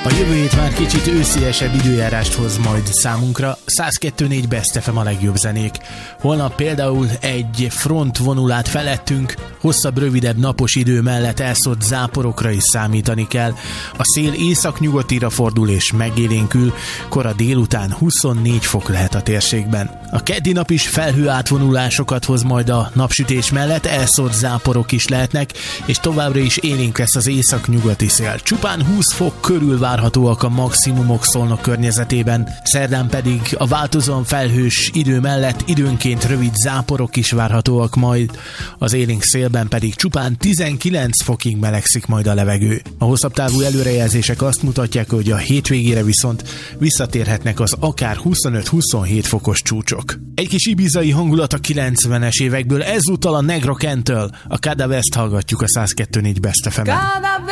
A jövő hét már kicsit ősziesebb időjárást hoz majd számunkra. 102.4 Best FM a legjobb zenék. Holnap például egy front vonul át felettünk, hosszabb, rövidebb napos idő mellett elszórt záporokra is számítani kell. A szél északnyugatira fordul és megélénkül, kora délután 24 fok lehet a térségben. A keddi nap is felhő átvonulásokat hoz majd a napsütés mellett, elszórt záporok is lehetnek, és továbbra is élénk lesz az északnyugati szél. Csupán 20 fok körül várhatóak a maximumok Szolnok környezetében, szerdán pedig a változóan felhős idő mellett időnként rövid záporok is várhatóak majd, az élénk szélben pedig csupán 19 fokig melegszik majd a levegő. A hosszabb távú előrejelzések azt mutatják, hogy a hétvégére viszont visszatérhetnek az akár 25-27 fokos csúcsok. Egy kis ibizai hangulat a 90-es évekből, ezúttal a Negra Kentől, a Cada West hallgatjuk a 102.4 Best FM-en.